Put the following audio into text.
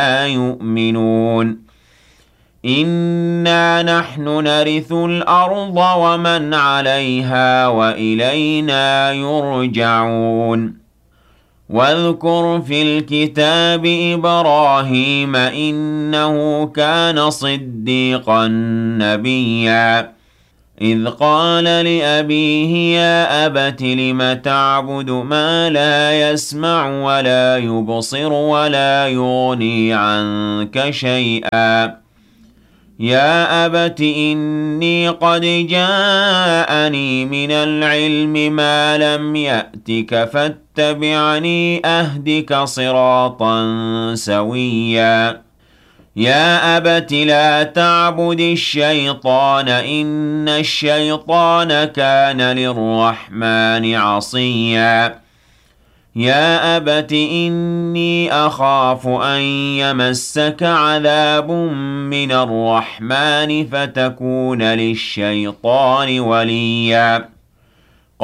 لا يؤمنون إنا نحن نرث الأرض ومن عليها وإلينا يرجعون واذكر في الكتاب إبراهيم إنه كان صديقا نبيا إذ قال لأبيه يا أبت لم تعبد ما لا يسمع ولا يبصر ولا يغني عنك شيئا يا أبت إني قد جاءني من العلم ما لم يأتك فاتبعني أهدك صراطا سويا يا أبت لا تعبد الشيطان إن الشيطان كان للرحمن عصيا يا أبت إني أخاف أن يمسك عذاب من الرحمن فتكون للشيطان وليا